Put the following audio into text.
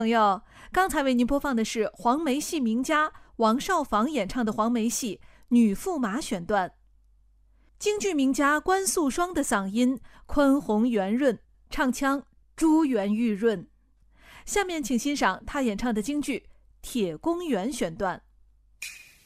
朋友，刚才为您播放的是黄梅戏名家王少舫演唱的黄梅戏《女驸马》选段。京剧名家关素霜的嗓音宽宏圆润，唱腔珠圆玉润。下面请欣赏他演唱的京剧《铁公园》选段。